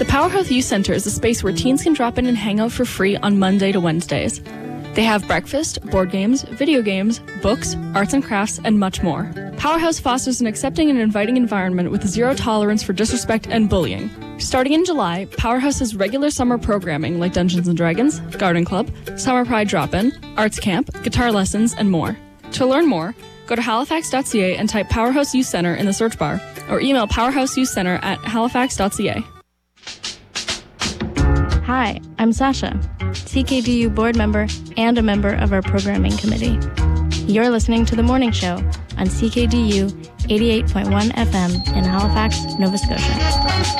The Powerhouse Youth Center is a space where teens can drop in and hang out for free on Monday to Wednesdays. They have breakfast, board games, video games, books, arts and crafts, and much more. Powerhouse fosters an accepting and inviting environment with zero tolerance for disrespect and bullying. Starting in July, Powerhouse has regular summer programming like Dungeons & Dragons, Garden Club, Summer Pride Drop-In, Arts Camp, guitar lessons, and more. To learn more, go to halifax.ca and type Powerhouse Youth Center in the search bar, or email powerhouseyouthcenter@halifax.ca. Hi, I'm Sasha, CKDU board member and a member of our programming committee. You're listening to The Morning Show on CKDU 88.1 FM in Halifax, Nova Scotia.